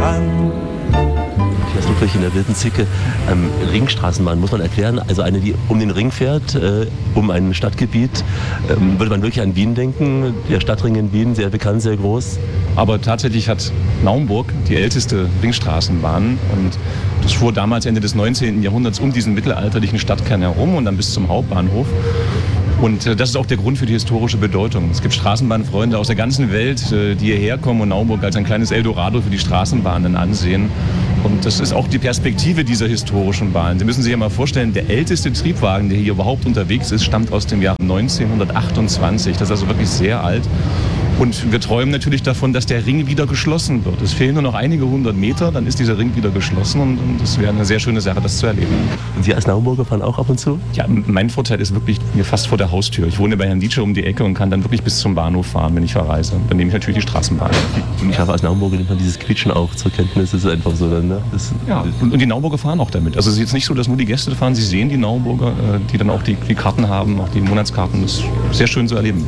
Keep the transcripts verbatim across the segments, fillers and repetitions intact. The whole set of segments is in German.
ran. Das Ludwig in der Wilden Zicke. Ähm, Ringstraßenbahn muss man erklären. Also eine, die um den Ring fährt, äh, um ein Stadtgebiet. Ähm, würde man wirklich an Wien denken. Der Stadtring in Wien, sehr bekannt, sehr groß. Aber tatsächlich hat Naumburg die älteste Ringstraßenbahn. Und das fuhr damals Ende des neunzehnten. Jahrhunderts um diesen mittelalterlichen Stadtkern herum und dann bis zum Hauptbahnhof. Und äh, das ist auch der Grund für die historische Bedeutung. Es gibt Straßenbahnfreunde aus der ganzen Welt, äh, die hierher kommen und Naumburg als ein kleines Eldorado für die Straßenbahnen ansehen. Und das ist auch die Perspektive dieser historischen Bahn. Sie müssen sich ja mal vorstellen, der älteste Triebwagen, der hier überhaupt unterwegs ist, stammt aus dem Jahr neunzehnhundertachtundzwanzig. Das ist also wirklich sehr alt. Und wir träumen natürlich davon, dass der Ring wieder geschlossen wird. Es fehlen nur noch einige hundert Meter, dann ist dieser Ring wieder geschlossen und, und das wäre eine sehr schöne Sache, das zu erleben. Und Sie als Naumburger fahren auch ab und zu? Ja, mein Vorteil ist wirklich mir fast vor der Haustür. Ich wohne bei Herrn Dietsche um die Ecke und kann dann wirklich bis zum Bahnhof fahren, wenn ich verreise. Dann nehme ich natürlich die Straßenbahn. Und ich habe als Naumburger nimmt man dieses Quietschen auch zur Kenntnis. Das ist einfach so dann, ne? Das, ja, und, und die Naumburger fahren auch damit. Also es ist jetzt nicht so, dass nur die Gäste fahren. Sie sehen die Naumburger, äh, die dann auch die, die Karten haben, auch die Monatskarten. Das ist sehr schön zu erleben.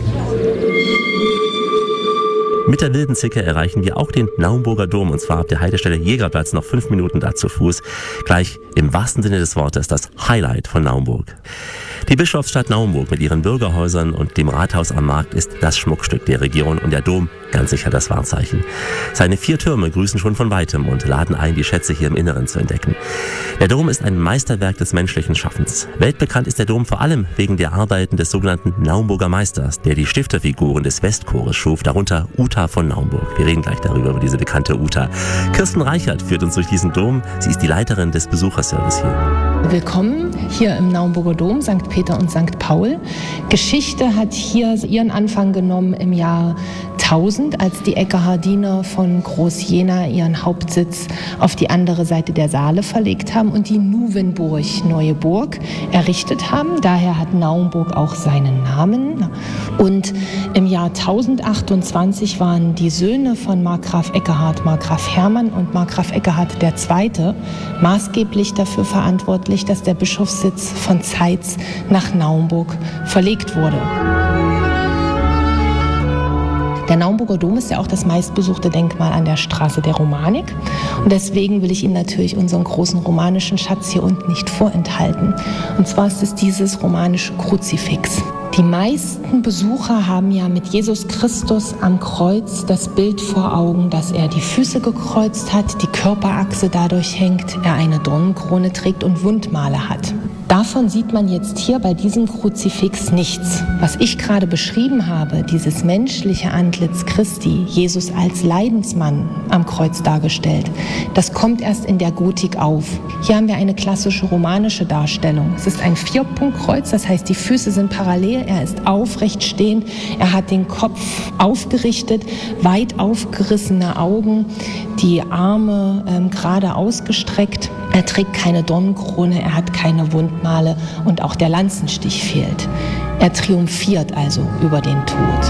Mit der Wilden Zicke erreichen wir auch den Naumburger Dom, und zwar ab der Haltestelle Jägerplatz, noch fünf Minuten da zu Fuß. Gleich im wahrsten Sinne des Wortes das Highlight von Naumburg. Die Bischofsstadt Naumburg mit ihren Bürgerhäusern und dem Rathaus am Markt ist das Schmuckstück der Region und der Dom ganz sicher das Wahrzeichen. Seine vier Türme grüßen schon von Weitem und laden ein, die Schätze hier im Inneren zu entdecken. Der Dom ist ein Meisterwerk des menschlichen Schaffens. Weltbekannt ist der Dom vor allem wegen der Arbeiten des sogenannten Naumburger Meisters, der die Stifterfiguren des Westchores schuf, darunter Uta von Naumburg. Wir reden gleich darüber, über diese bekannte Uta. Kirsten Reichert führt uns durch diesen Dom. Sie ist die Leiterin des Besucherservice hier. Willkommen hier im Naumburger Dom, Sankt Peter und Sankt Paul. Geschichte hat hier ihren Anfang genommen im Jahr tausend, als die Eckehardiner von Groß-Jena ihren Hauptsitz auf die andere Seite der Saale verlegt haben und die Nuwenburg, Neue Burg, errichtet haben. Daher hat Naumburg auch seinen Namen. Und im Jahr tausendachtundzwanzig waren die Söhne von Markgraf Eckehard, Markgraf Hermann und Markgraf Eckehard der Zweite, maßgeblich dafür verantwortlich, dass der Bischofssitz von Zeitz nach Naumburg verlegt wurde. Der Naumburger Dom ist ja auch das meistbesuchte Denkmal an der Straße der Romanik. Und deswegen will ich Ihnen natürlich unseren großen romanischen Schatz hier unten nicht vorenthalten. Und zwar ist es dieses romanische Kruzifix. Die meisten Besucher haben ja mit Jesus Christus am Kreuz das Bild vor Augen, dass er die Füße gekreuzt hat, die Körperachse dadurch hängt, er eine Dornenkrone trägt und Wundmale hat. Davon sieht man jetzt hier bei diesem Kruzifix nichts. Was ich gerade beschrieben habe, dieses menschliche Antlitz Christi, Jesus als Leidensmann am Kreuz dargestellt, das kommt erst in der Gotik auf. Hier haben wir eine klassische romanische Darstellung. Es ist ein Vierpunktkreuz, das heißt, die Füße sind parallel, er ist aufrecht stehend, er hat den Kopf aufgerichtet, weit aufgerissene Augen, die Arme ähm, gerade ausgestreckt. Er trägt keine Dornenkrone, er hat keine Wundmale und auch der Lanzenstich fehlt. Er triumphiert also über den Tod.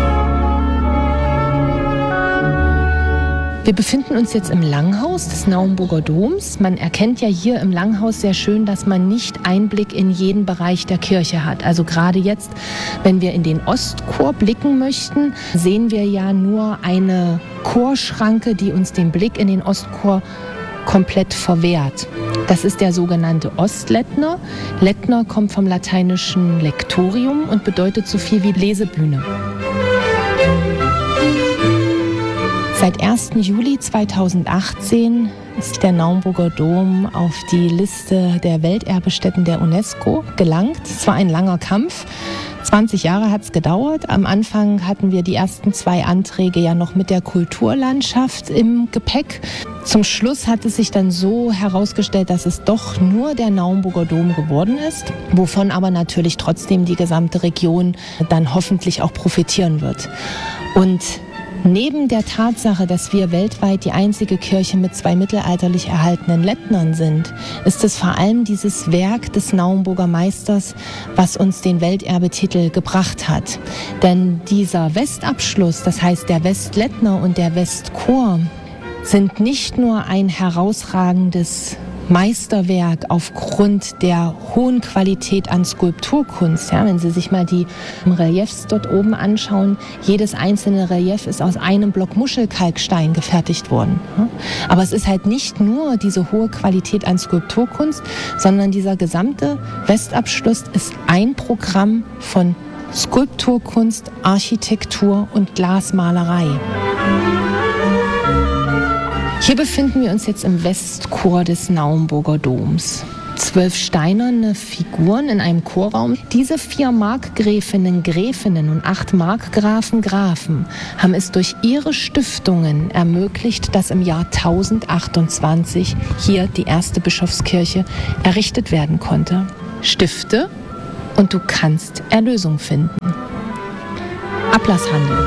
Wir befinden uns jetzt im Langhaus des Naumburger Doms. Man erkennt ja hier im Langhaus sehr schön, dass man nicht Einblick in jeden Bereich der Kirche hat. Also gerade jetzt, wenn wir in den Ostchor blicken möchten, sehen wir ja nur eine Chorschranke, die uns den Blick in den Ostchor komplett verwehrt. Das ist der sogenannte Ostlettner. Lettner kommt vom lateinischen Lectorium und bedeutet so viel wie Lesebühne. Seit ersten Juli zweitausendachtzehn ist der Naumburger Dom auf die Liste der Welterbestätten der UNESCO gelangt. Es war ein langer Kampf. zwanzig Jahre hat es gedauert. Am Anfang hatten wir die ersten zwei Anträge ja noch mit der Kulturlandschaft im Gepäck. Zum Schluss hat es sich dann so herausgestellt, dass es doch nur der Naumburger Dom geworden ist, wovon aber natürlich trotzdem die gesamte Region dann hoffentlich auch profitieren wird. Und neben der Tatsache, dass wir weltweit die einzige Kirche mit zwei mittelalterlich erhaltenen Lettnern sind, ist es vor allem dieses Werk des Naumburger Meisters, was uns den Welterbetitel gebracht hat. Denn dieser Westabschluss, das heißt der Westlettner und der Westchor, sind nicht nur ein herausragendes Meisterwerk aufgrund der hohen Qualität an Skulpturkunst. Ja, wenn Sie sich mal die Reliefs dort oben anschauen, jedes einzelne Relief ist aus einem Block Muschelkalkstein gefertigt worden. Aber es ist halt nicht nur diese hohe Qualität an Skulpturkunst, sondern dieser gesamte Westabschluss ist ein Programm von Skulpturkunst, Architektur und Glasmalerei. Hier befinden wir uns jetzt im Westchor des Naumburger Doms. Zwölf steinerne Figuren in einem Chorraum. Diese vier Markgräfinnen, Gräfinnen und acht Markgrafen, Grafen haben es durch ihre Stiftungen ermöglicht, dass im Jahr tausendachtundzwanzig hier die erste Bischofskirche errichtet werden konnte. Stifte und du kannst Erlösung finden. Ablasshandel.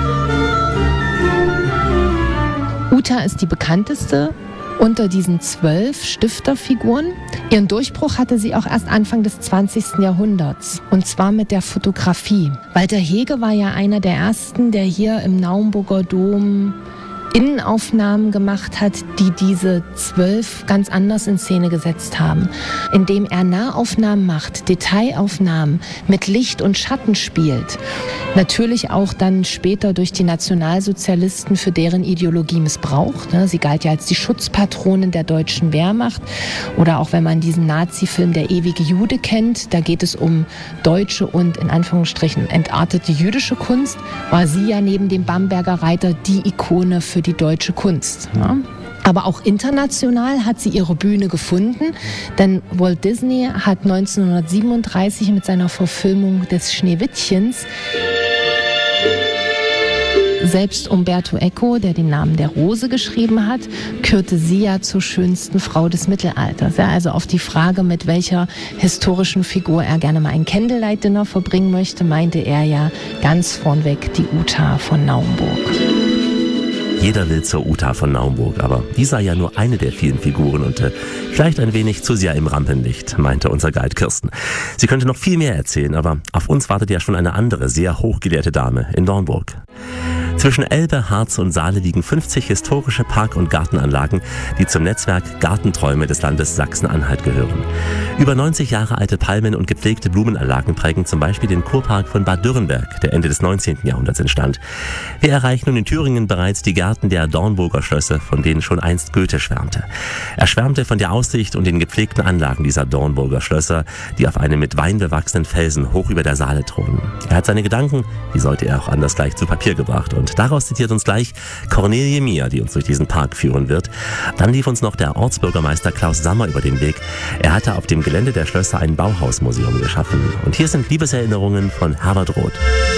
Uta ist die bekannteste unter diesen zwölf Stifterfiguren. Ihren Durchbruch hatte sie auch erst Anfang des zwanzigsten Jahrhunderts. Und zwar mit der Fotografie. Walter Hege war ja einer der ersten, der hier im Naumburger Dom Innenaufnahmen gemacht hat, die diese zwölf ganz anders in Szene gesetzt haben. Indem er Nahaufnahmen macht, Detailaufnahmen, mit Licht und Schatten spielt. Natürlich auch dann später durch die Nationalsozialisten für deren Ideologie missbraucht. Sie galt ja als die Schutzpatronin der deutschen Wehrmacht. Oder auch wenn man diesen Nazi-Film Der ewige Jude kennt, da geht es um deutsche und in Anführungsstrichen entartete jüdische Kunst, war sie ja neben dem Bamberger Reiter die Ikone für die deutsche Kunst. Ja. Aber auch international hat sie ihre Bühne gefunden, denn Walt Disney hat neunzehnhundertsiebenunddreißig mit seiner Verfilmung des Schneewittchens selbst Umberto Eco, der den Namen der Rose geschrieben hat, kürte sie ja zur schönsten Frau des Mittelalters. Ja, also auf die Frage, mit welcher historischen Figur er gerne mal ein Candlelight-Dinner verbringen möchte, meinte er ja ganz vornweg die Uta von Naumburg. Jeder will zur Uta von Naumburg, aber die sei ja nur eine der vielen Figuren und äh, vielleicht ein wenig zu sehr im Rampenlicht, meinte unser Guide Kirsten. Sie könnte noch viel mehr erzählen, aber auf uns wartet ja schon eine andere, sehr hochgelehrte Dame in Dornburg. Zwischen Elbe, Harz und Saale liegen fünfzig historische Park- und Gartenanlagen, die zum Netzwerk Gartenträume des Landes Sachsen-Anhalt gehören. Über neunzig Jahre alte Palmen und gepflegte Blumenanlagen prägen zum Beispiel den Kurpark von Bad Dürrenberg, der Ende des neunzehnten Jahrhunderts entstand. Wir erreichen nun in Thüringen bereits die Gärten der Dornburger Schlösser, von denen schon einst Goethe schwärmte. Er schwärmte von der Aussicht und den gepflegten Anlagen dieser Dornburger Schlösser, die auf einem mit Wein bewachsenen Felsen hoch über der Saale thronen. Er hat seine Gedanken, wie sollte er auch anders, gleich zu Papier gebracht. Und daraus zitiert uns gleich Cornelie Mier, die uns durch diesen Park führen wird. Dann lief uns noch der Ortsbürgermeister Klaus Sammer über den Weg. Er hatte auf dem Gelände der Schlösser ein Bauhausmuseum geschaffen. Und hier sind Liebeserinnerungen von Herbert Roth.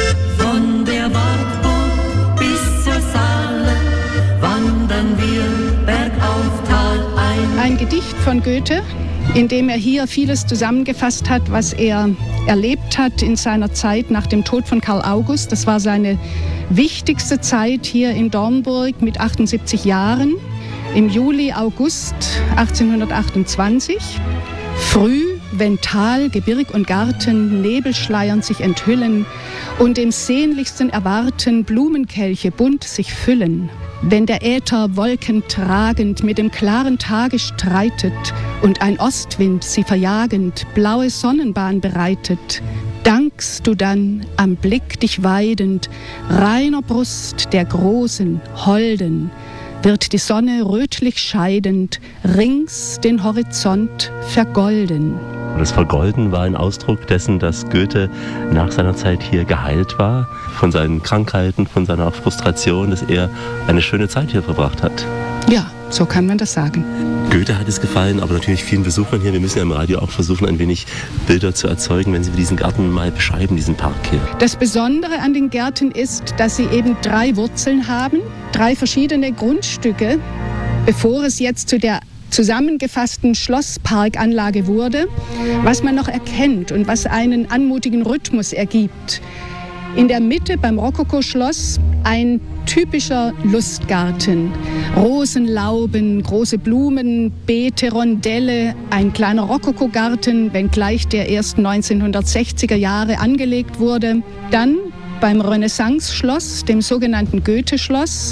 Von der Wartburg bis zur Saale wandern wir bergauf talein. Ein Gedicht von Goethe, in dem er hier vieles zusammengefasst hat, was er erlebt hat in seiner Zeit nach dem Tod von Karl August. Das war seine wichtigste Zeit hier in Dornburg mit achtundsiebzig Jahren. Im Juli, August achtzehnhundertachtundzwanzig. Früh, wenn Tal, Gebirg und Garten nebelschleiernd sich enthüllen und dem sehnlichsten Erwarten Blumenkelche bunt sich füllen. Wenn der Äther wolkentragend mit dem klaren Tage streitet und ein Ostwind sie verjagend blaue Sonnenbahn bereitet, dankst du dann, am Blick dich weidend, reiner Brust der großen, holden, wird die Sonne rötlich scheidend, rings den Horizont vergolden. Das Vergolden war ein Ausdruck dessen, dass Goethe nach seiner Zeit hier geheilt war, von seinen Krankheiten, von seiner Frustration, dass er eine schöne Zeit hier verbracht hat. Ja, so kann man das sagen. Goethe hat es gefallen, aber natürlich vielen Besuchern hier. Wir müssen ja im Radio auch versuchen, ein wenig Bilder zu erzeugen, wenn Sie diesen Garten mal beschreiben, diesen Park hier. Das Besondere an den Gärten ist, dass sie eben drei Wurzeln haben, drei verschiedene Grundstücke, bevor es jetzt zu der zusammengefassten Schlossparkanlage wurde, was man noch erkennt und was einen anmutigen Rhythmus ergibt. In der Mitte beim Rokoko-Schloss ein typischer Lustgarten. Rosenlauben, große Blumen, Beete, Rondelle, ein kleiner Rokoko-Garten, wenngleich der erst neunzehnhundertsechziger Jahre angelegt wurde. Dann beim Renaissance-Schloss, dem sogenannten Goethe-Schloss,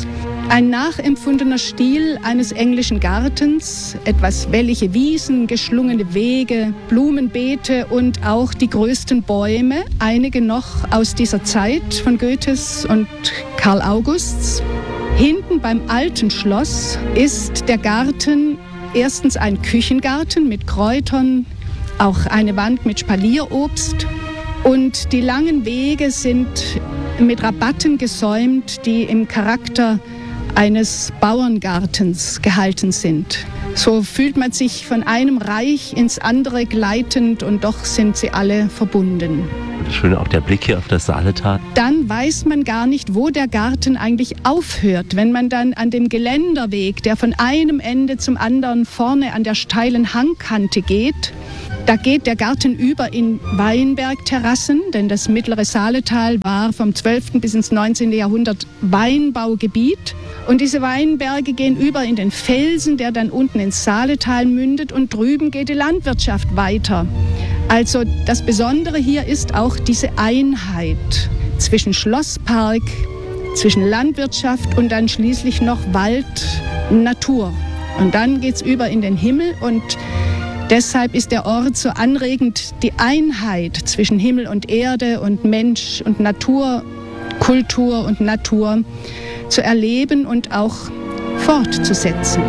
Ein nachempfundener Stil eines englischen Gartens, etwas wellige Wiesen, geschlungene Wege, Blumenbeete und auch die größten Bäume, einige noch aus dieser Zeit von Goethes und Karl Augusts. Hinten beim alten Schloss ist der Garten erstens ein Küchengarten mit Kräutern, auch eine Wand mit Spalierobst. Und die langen Wege sind mit Rabatten gesäumt, die im Charakter eines Bauerngartens gehalten sind. So fühlt man sich von einem Reich ins andere gleitend und doch sind sie alle verbunden. Das Schöne auch der Blick hier auf das Saaletal. Dann weiß man gar nicht, wo der Garten eigentlich aufhört. Wenn man dann an dem Geländerweg, der von einem Ende zum anderen vorne an der steilen Hangkante geht, da geht der Garten über in Weinbergterrassen, denn das mittlere Saaletal war vom zwölften bis ins neunzehnten Jahrhundert Weinbaugebiet. Und diese Weinberge gehen über in den Felsen, der dann unten ins Saaletal mündet, und drüben geht die Landwirtschaft weiter. Also das Besondere hier ist auch diese Einheit zwischen Schlosspark, zwischen Landwirtschaft und dann schließlich noch Wald, Natur. Und dann geht's über in den Himmel und deshalb ist der Ort so anregend, die Einheit zwischen Himmel und Erde und Mensch und Natur, Kultur und Natur zu erleben und auch fortzusetzen.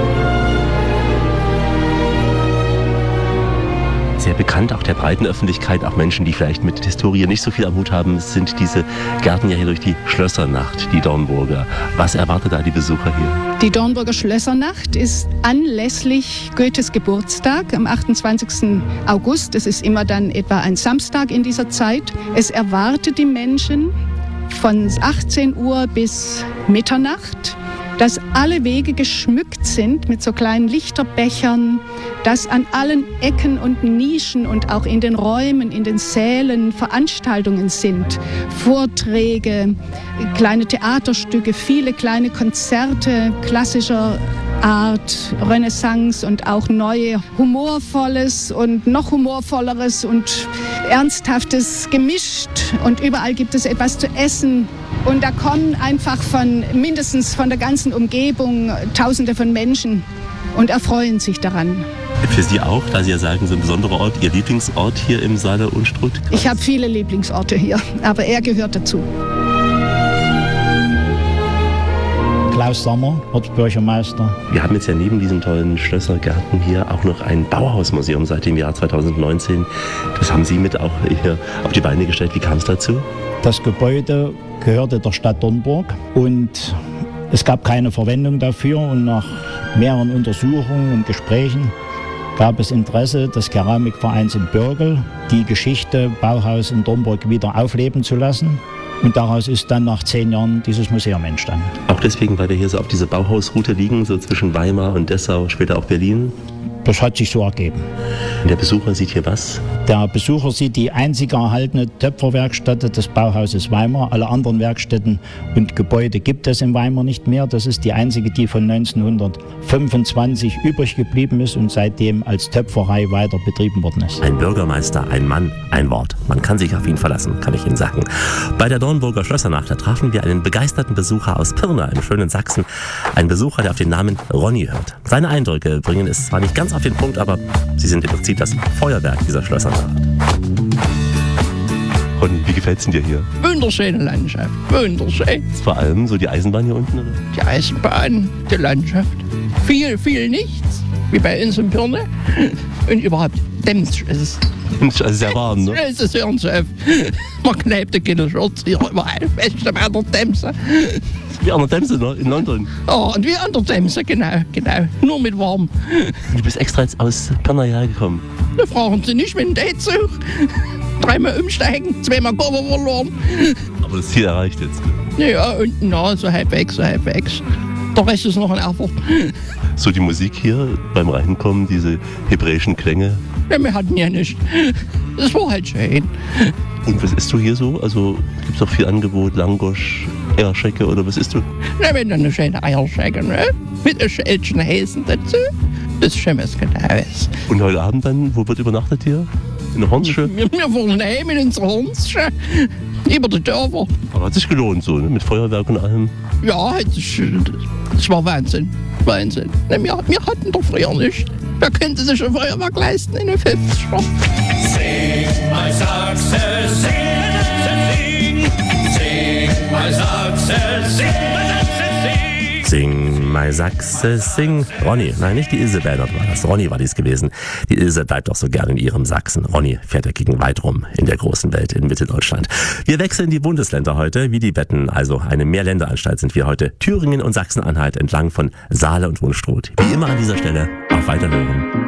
Sehr bekannt, auch der breiten Öffentlichkeit, auch Menschen, die vielleicht mit Historie nicht so viel am Hut haben, sind diese Gärten ja hier durch die Schlössernacht, die Dornburger. Was erwartet da die Besucher hier? Die Dornburger Schlössernacht ist anlässlich Goethes Geburtstag am achtundzwanzigsten August. Es ist immer dann etwa ein Samstag in dieser Zeit. Es erwartet die Menschen von achtzehn Uhr bis Mitternacht, dass alle Wege geschmückt sind mit so kleinen Lichterbechern, dass an allen Ecken und Nischen und auch in den Räumen, in den Sälen Veranstaltungen sind, Vorträge, kleine Theaterstücke, viele kleine Konzerte klassischer Art, Renaissance und auch neue, humorvolles und noch humorvolleres und Ernsthaftes gemischt. Und überall gibt es etwas zu essen. Und da kommen einfach von mindestens von der ganzen Umgebung Tausende von Menschen und erfreuen sich daran. Für Sie auch, da Sie ja sagen, so ein besonderer Ort, Ihr Lieblingsort hier im Saale-Unstrut? Ich habe viele Lieblingsorte hier, aber er gehört dazu. Klaus Sommer, Ortsbürgermeister. Wir haben jetzt ja neben diesem tollen Schlössergarten hier auch noch ein Bauhausmuseum seit dem Jahr zweitausendneunzehn. Das haben Sie mit auch hier auf die Beine gestellt. Wie kam es dazu? Das Gebäude gehörte der Stadt Dornburg und es gab keine Verwendung dafür. Und nach mehreren Untersuchungen und Gesprächen gab es Interesse des Keramikvereins in Börgel, die Geschichte Bauhaus in Dornburg wieder aufleben zu lassen. Und daraus ist dann nach zehn Jahren dieses Museum entstanden. Auch deswegen, weil wir hier so auf dieser Bauhausroute liegen, so zwischen Weimar und Dessau, später auch Berlin? Das hat sich so ergeben. Und der Besucher sieht hier was? Der Besucher sieht die einzige erhaltene Töpferwerkstätte des Bauhauses Weimar. Alle anderen Werkstätten und Gebäude gibt es in Weimar nicht mehr. Das ist die einzige, die von neunzehnhundertfünfundzwanzig übrig geblieben ist und seitdem als Töpferei weiter betrieben worden ist. Ein Bürgermeister, ein Mann, ein Wort. Man kann sich auf ihn verlassen, kann ich Ihnen sagen. Bei der Dornburger Schlössernacht, da trafen wir einen begeisterten Besucher aus Pirna im schönen Sachsen. Ein Besucher, der auf den Namen Ronny hört. Seine Eindrücke bringen es zwar nicht ganz auf den Punkt, aber sie sind im Prinzip das Feuerwerk dieser Schlössernacht. Und wie gefällt es dir hier? Wunderschöne Landschaft, wunderschön. Vor allem so die Eisenbahn hier unten, oder? Die Eisenbahn, die Landschaft. Viel, viel nichts, wie bei uns in Pirna. Und überhaupt, dämmt ist es. Also sehr warm, ne? Es ist hören zu öff. Man kneipt die keine Schürze hier überall. Fest an der Dämse. Wie an der Dämse, ne? In London. Oh, und wie an der Dämse, genau, genau. Nur mit warm. Du bist extra jetzt aus Pirna hierher gekommen. Da fragen Sie nicht mit dem Datezug. Dreimal umsteigen, zweimal Koffer verloren. Aber das Ziel erreicht jetzt. Ne? Ja, und na, so halbwegs, so halbwegs. Der Rest ist noch ein Erfolg. So die Musik hier beim Reinkommen, diese hebräischen Klänge. Ja, wir hatten ja nicht. Das war halt schön. Und was isst du hier so? Also gibt es auch viel Angebot, Langosch, Eierschecke oder was isst du? Na, wenn dann eine schöne Eierschecke, ne? Mit einem schälchen Häsen dazu. Das ist schon was Genaues. Und heute Abend dann, wo wird übernachtet hier? In der Hornsche? Wir, wir fahren heim in unsere Hornsche. Über die Dörfer. Aber hat sich gelohnt so, ne? Mit Feuerwerk und allem. Ja, das war Wahnsinn. Wahnsinn. Ne, wir, wir hatten doch früher nicht. Wer könnte sich ein Feuerwerk leisten in den fünfziger? Sing, mein Sachse, sing, sing, sing, mein Sachse, sing, mein Sachse, sing. Sing, mein Sachse, sing. Ronny, nein, nicht die Ilse Bernhard war das. Ronny war dies gewesen. Die Ilse bleibt doch so gern in ihrem Sachsen. Ronny fährt dagegen weit rum in der großen Welt, in Mitteldeutschland. Wir wechseln die Bundesländer heute, wie die Betten. Also eine Mehrländeranstalt sind wir heute. Thüringen und Sachsen-Anhalt entlang von Saale und Unstrut. Wie immer an dieser Stelle auf Weiterhören.